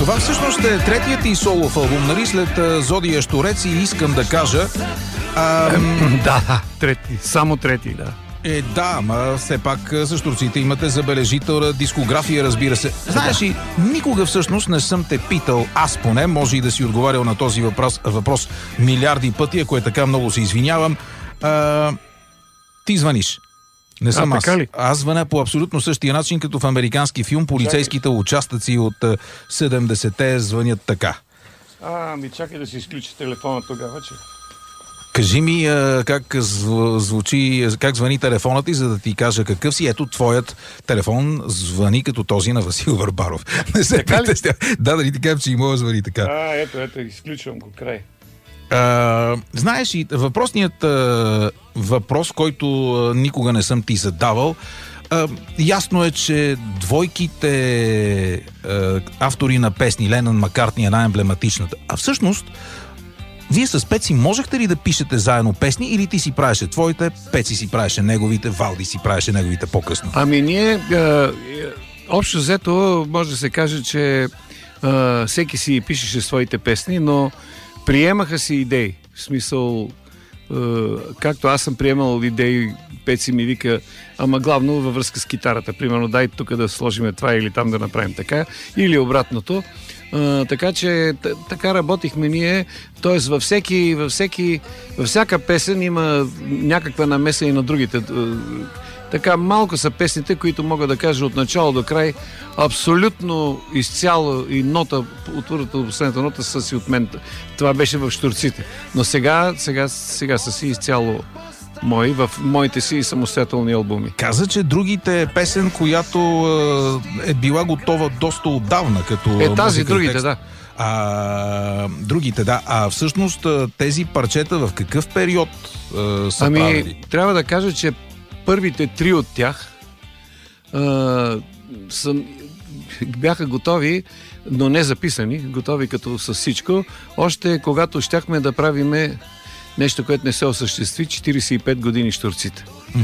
Това всъщност е третият и солов албум, нали? След Зодия Щурец и Искам да кажа. Да, трети. Само трети, да. Да, ма все пак с турците имате забележителна дискография, разбира се. Знаеш ли, никога всъщност не съм те питал, аз поне, може и да си отговарял на този въпрос милиарди пъти, ако е така, много се извинявам. Ти звъниш. Не съм аз. Аз звъня по абсолютно същия начин, като в американски филм полицейските участъци от 70-те звънят така. Чакай да си изключи телефона тогава, че... Кажи ми как звучи, как звъни телефонът ти, за да ти кажа какъв си. Ето, твоят телефон звъни като този на Васил Върбаров. Не се притесня. Да, дали ти кажа, че и моят звъни така. Ето, изключвам го край. Знаеш ли, въпросният въпрос, който никога не съм ти задавал, ясно е, че двойките автори на песни, Ленън Маккартни е най-емблематичната. А всъщност, вие с Пеци можехте ли да пишете заедно песни или ти си правеше твоите, Пеци си правеше неговите, Валди си правеше неговите по-късно? Ние, общо взето, може да се каже, че всеки си пишеше своите песни, но приемаха си идеи. В смисъл, както аз съм приемал идеи, Пеци ми вика, ама главно във връзка с китарата. Примерно, дай тук да сложим това или там да направим така, или обратното. Така че така работихме ние, т.е. във всяка песен има някаква намеса и на другите. Така малко са песните, които мога да кажа от начало до край, абсолютно изцяло и нота, от първата до последната нота са си от мен. Това беше в Щурците. Но сега са си изцяло мои, в моите си самостоятелни албуми. Каза, че другите песен, която е била готова доста отдавна, като тази, другите, да. Другите, да. А всъщност тези парчета в какъв период са правили? Трябва да кажа, че първите 3 от тях бяха готови, но не записани, готови като с всичко, още когато щяхме да правиме нещо, което не се осъществи, 45 години Щурците.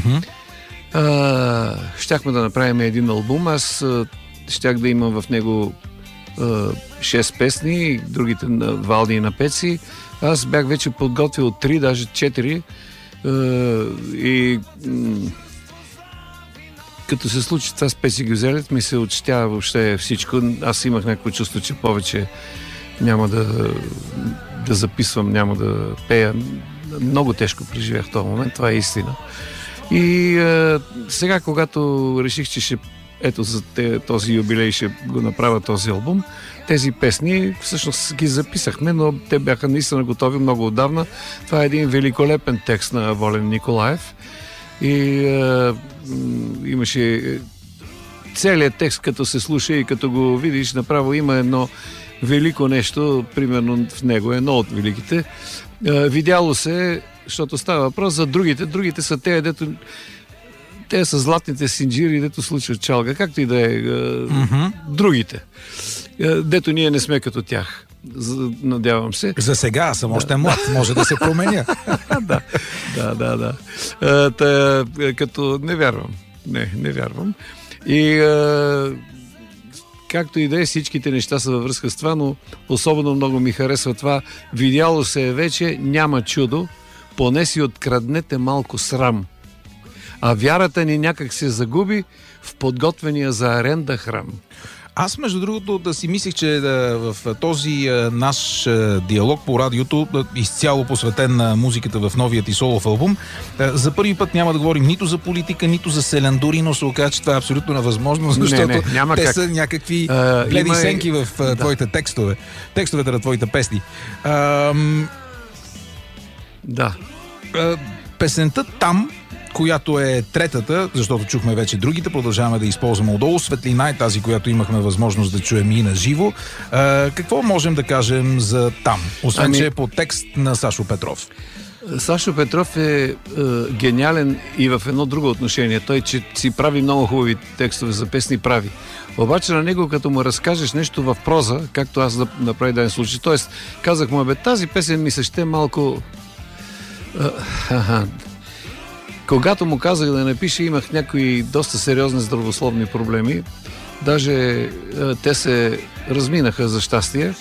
Щяхме да направим един албум, аз щях да имам в него 6 песни, другите на Валди и на Пеци. Аз бях вече подготвил 3, даже 4 и като се случи това с Пеци Гюзелев, ми се отчетява въобще всичко. Аз имах някакво чувство, че повече няма да записвам, няма да пея. Много тежко преживях в този момент, това е истина. И сега, когато реших, че ето за този юбилей ще го направя този албум, тези песни всъщност ги записахме, но те бяха наистина готови много отдавна. Това е един великолепен текст на Волен Николаев и имаше целият текст, като се слуша и като го видиш, направо има едно велико нещо, примерно в него, едно от великите. Видяло се, защото става въпрос за другите. Другите са те, дето те са златните синджири, дето случват чалга, както и да е. Другите. Дето ние не сме като тях. Надявам се. За сега съм още млад, може да се променя. Да. Като не вярвам. Не вярвам. И както и да е, всичките неща са във връзка с това, но особено много ми харесва това. Видяло се вече, няма чудо, поне си откраднете малко срам. А вярата ни някак се загуби в подготвения за аренда храм. Аз, между другото, да си мислих, че в този наш диалог по радиото, изцяло посветен на музиката в новият и солов албум, за първи път няма да говорим нито за политика, нито за селяндури, но се оказа, че това е абсолютно невъзможно, защото те са някакви бледи сенки в твоите текстове. Текстовете на твоите песни. Песента "Там", която е третата, защото чухме вече другите, продължаваме да използваме отдолу. "Светлина" е тази, която имахме възможност да чуем и на живо. Какво можем да кажем за "Там", освен че е по текст на Сашо Петров? Сашо Петров е гениален и в едно друго отношение. Той, че си прави много хубави текстове за песни, прави. Обаче на него, като му разкажеш нещо в проза, както аз да направи даден случай, т.е. казах му, тази песен ми се ще малко... Когато му казах да напише, имах някои доста сериозни здравословни проблеми. Даже те се разминаха за щастие.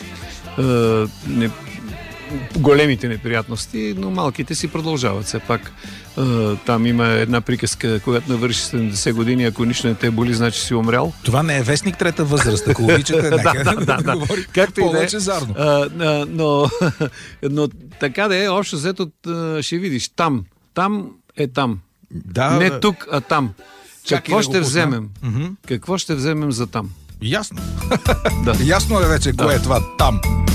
Големите неприятности, но малките си продължават. Все пак там има една приказка, когато навърши 70 години, ако нищо не те боли, значи си умрял. Това не е вестник трета възраст, ако обичате, нека да говори по-лъчезарно. Но така да е, общо взето ще видиш. Там е там. Да, не тук, а там. Какво ще вземем? Mm-hmm. Какво ще вземем за там? Ясно. Да. Ясно е вече кое е това там.